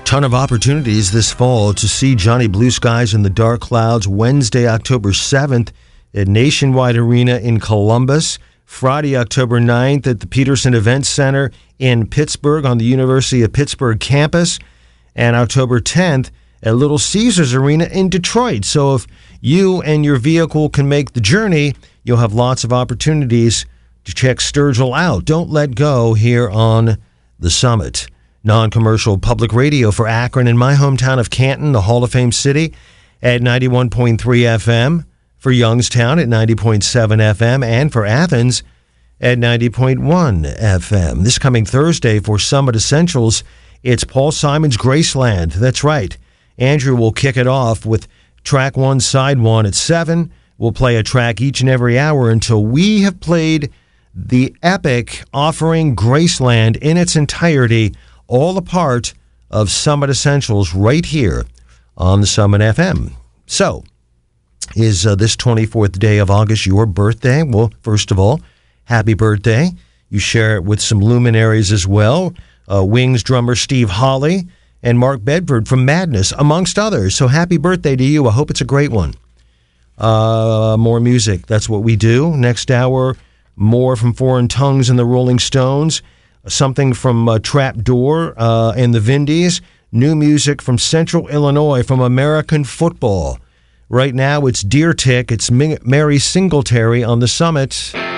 Ton of opportunities this fall to see Johnny Blue Skies in the Dark Clouds. Wednesday, October 7th at Nationwide Arena in Columbus. Friday, October 9th at the Peterson Events Center in Pittsburgh on the University of Pittsburgh campus. And October 10th at Little Caesars Arena in Detroit. So if you and your vehicle can make the journey, you'll have lots of opportunities to check Sturgill out. Don't let go here on the Summit. Non-commercial public radio for Akron and my hometown of Canton, the Hall of Fame city, at 91.3 FM, for Youngstown at 90.7 FM, and for Athens at 90.1 FM. This coming Thursday for Summit Essentials, it's Paul Simon's Graceland. That's right. Andrew will kick it off with track 1, side 1 at 7. We'll play a track each and every hour until we have played the epic offering Graceland in its entirety, all a part of Summit Essentials right here on the Summit FM. So, is this 24th day of August your birthday? Well, first of all, happy birthday. You share it with some luminaries as well. Wings drummer Steve Hawley and Mark Bedford from Madness, amongst others. So happy birthday to you. I hope it's a great one. More music. That's what we do. Next hour, more from Foreign Tongues and the Rolling Stones. Something from Trapdoor and the Vindies. New music from Central Illinois, from American football. Right now, it's Deer Tick. It's Mary Singletary on the Summit.